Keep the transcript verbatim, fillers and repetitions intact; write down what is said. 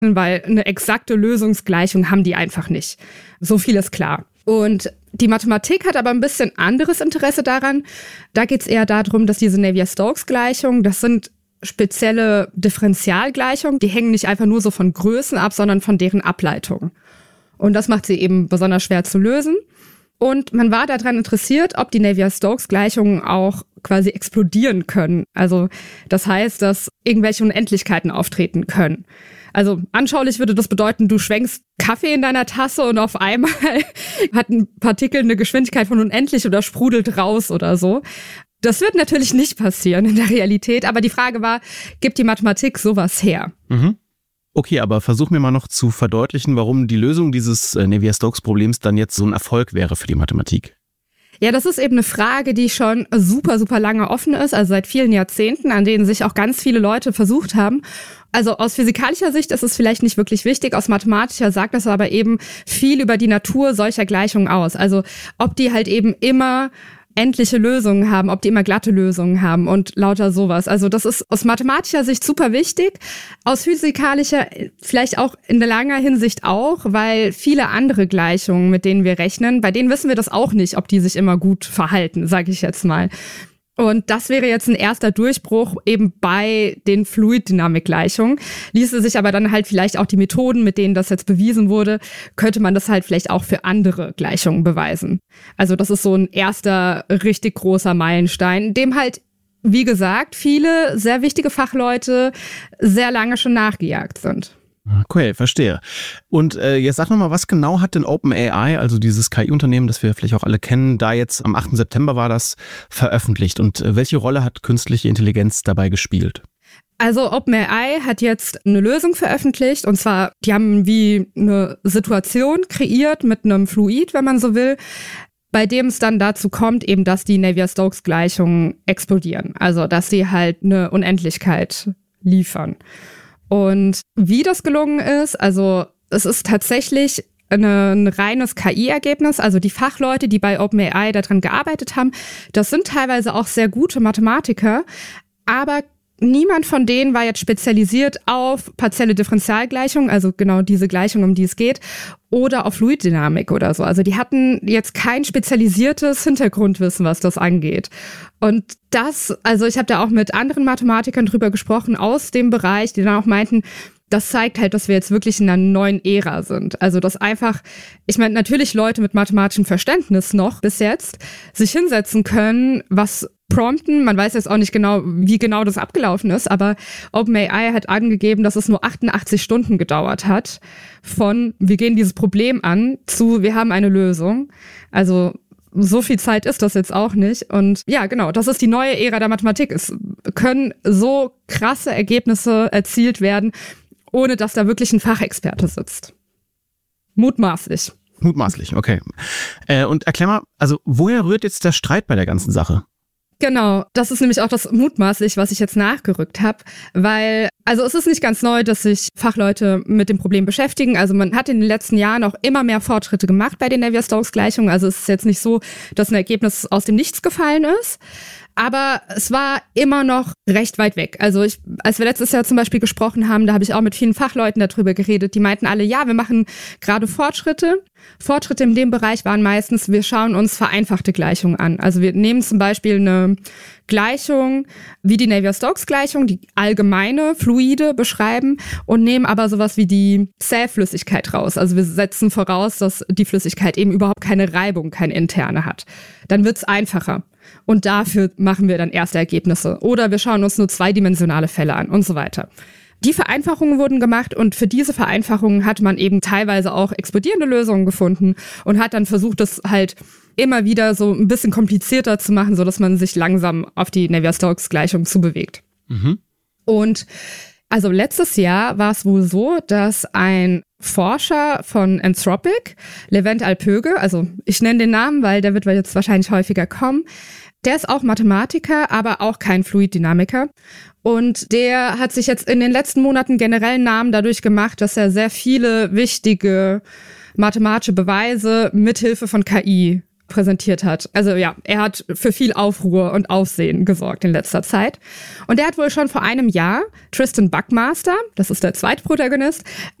weil eine exakte Lösungsgleichung haben die einfach nicht. So viel ist klar. Und die Mathematik hat aber ein bisschen anderes Interesse daran. Da geht es eher darum, dass diese Navier-Stokes-Gleichungen, das sind spezielle Differentialgleichungen, die hängen nicht einfach nur so von Größen ab, sondern von deren Ableitung. Und das macht sie eben besonders schwer zu lösen. Und man war daran interessiert, ob die Navier-Stokes-Gleichungen auch quasi explodieren können. Also das heißt, dass irgendwelche Unendlichkeiten auftreten können. Also anschaulich würde das bedeuten, du schwenkst Kaffee in deiner Tasse und auf einmal hat ein Partikel eine Geschwindigkeit von unendlich oder sprudelt raus oder so. Das wird natürlich nicht passieren in der Realität, aber die Frage war, gibt die Mathematik sowas her? Mhm. Okay, aber versuch mir mal noch zu verdeutlichen, warum die Lösung dieses äh, Navier-Stokes-Problems dann jetzt so ein Erfolg wäre für die Mathematik. Ja, das ist eben eine Frage, die schon super, super lange offen ist, also seit vielen Jahrzehnten, an denen sich auch ganz viele Leute versucht haben. Also aus physikalischer Sicht ist es vielleicht nicht wirklich wichtig, aus mathematischer sagt das aber eben viel über die Natur solcher Gleichungen aus. Also ob die halt eben immer endliche Lösungen haben, ob die immer glatte Lösungen haben und lauter sowas. Also das ist aus mathematischer Sicht super wichtig, aus physikalischer vielleicht auch in der langer Hinsicht auch, weil viele andere Gleichungen, mit denen wir rechnen, bei denen wissen wir das auch nicht, ob die sich immer gut verhalten, sage ich jetzt mal. Und das wäre jetzt ein erster Durchbruch eben bei den Fluiddynamikgleichungen. Ließe sich aber dann halt vielleicht auch die Methoden, mit denen das jetzt bewiesen wurde, könnte man das halt vielleicht auch für andere Gleichungen beweisen. Also das ist so ein erster richtig großer Meilenstein, dem halt, wie gesagt, viele sehr wichtige Fachleute sehr lange schon nachgejagt sind. Okay, verstehe. Und äh, jetzt sag nochmal, was genau hat denn OpenAI, also dieses K I-Unternehmen, das wir vielleicht auch alle kennen, da jetzt am achten September war das, veröffentlicht? Und äh, welche Rolle hat künstliche Intelligenz dabei gespielt? Also OpenAI hat jetzt eine Lösung veröffentlicht, und zwar, die haben wie eine Situation kreiert mit einem Fluid, wenn man so will, bei dem es dann dazu kommt, eben, dass die Navier-Stokes-Gleichungen explodieren. Also, dass sie halt eine Unendlichkeit liefern. Und wie das gelungen ist, also es ist tatsächlich eine, ein reines K I-Ergebnis, also die Fachleute, die bei OpenAI daran gearbeitet haben, das sind teilweise auch sehr gute Mathematiker, aber niemand von denen war jetzt spezialisiert auf partielle Differentialgleichungen, also genau diese Gleichung, um die es geht, oder auf Fluiddynamik oder so. Also die hatten jetzt kein spezialisiertes Hintergrundwissen, was das angeht. Und das, also ich habe da auch mit anderen Mathematikern drüber gesprochen aus dem Bereich, die dann auch meinten, das zeigt halt, dass wir jetzt wirklich in einer neuen Ära sind. Also dass einfach, ich meine, natürlich Leute mit mathematischem Verständnis noch bis jetzt sich hinsetzen können, was prompten. Man weiß jetzt auch nicht genau, wie genau das abgelaufen ist, aber OpenAI hat angegeben, dass es nur achtundachtzig Stunden gedauert hat von wir gehen dieses Problem an zu wir haben eine Lösung. Also so viel Zeit ist das jetzt auch nicht. Und ja, genau, das ist die neue Ära der Mathematik. Es können so krasse Ergebnisse erzielt werden, ohne dass da wirklich ein Fachexperte sitzt. Mutmaßlich. Mutmaßlich, okay. Äh, und erklär mal, also woher rührt jetzt der Streit bei der ganzen Sache? Genau, das ist nämlich auch das mutmaßlich, was ich jetzt nachgerückt habe, weil, also es ist nicht ganz neu, dass sich Fachleute mit dem Problem beschäftigen, also man hat in den letzten Jahren auch immer mehr Fortschritte gemacht bei den Navier-Stokes-Gleichungen, also es ist jetzt nicht so, dass ein Ergebnis aus dem Nichts gefallen ist, aber es war immer noch recht weit weg. Also ich, als wir letztes Jahr zum Beispiel gesprochen haben, da habe ich auch mit vielen Fachleuten darüber geredet, die meinten alle, ja, wir machen gerade Fortschritte. Fortschritte in dem Bereich waren meistens, wir schauen uns vereinfachte Gleichungen an. Also wir nehmen zum Beispiel eine Gleichung wie die Navier-Stokes-Gleichung, die allgemeine Fluide beschreiben und nehmen aber sowas wie die Zähflüssigkeit raus. Also wir setzen voraus, dass die Flüssigkeit eben überhaupt keine Reibung, keine interne hat. Dann wird's einfacher. Und dafür machen wir dann erste Ergebnisse. Oder wir schauen uns nur zweidimensionale Fälle an und so weiter. Die Vereinfachungen wurden gemacht und für diese Vereinfachungen hat man eben teilweise auch explodierende Lösungen gefunden und hat dann versucht, das halt immer wieder so ein bisschen komplizierter zu machen, sodass man sich langsam auf die Navier-Stokes-Gleichung zubewegt. Mhm. Und also letztes Jahr war es wohl so, dass ein Forscher von Anthropic, Levent Alpöge, also ich nenne den Namen, weil der wird jetzt wahrscheinlich häufiger kommen, der ist auch Mathematiker, aber auch kein Fluiddynamiker. Und der hat sich jetzt in den letzten Monaten generell einen Namen dadurch gemacht, dass er sehr viele wichtige mathematische Beweise mithilfe von K I präsentiert hat. Also ja, er hat für viel Aufruhr und Aufsehen gesorgt in letzter Zeit. Und er hat wohl schon vor einem Jahr Tristan Buckmaster, das ist der Zweitprotagonist,